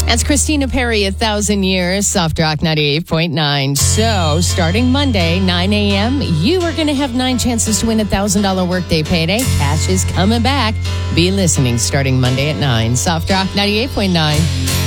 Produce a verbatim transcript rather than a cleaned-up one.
That's Christina Perry, A Thousand Years, Soft Rock ninety-eight point nine. So, starting Monday, nine a.m., you are going to have nine chances to win a one thousand dollars workday payday. Cash is coming back. Be listening starting Monday at nine. Soft Rock ninety-eight point nine.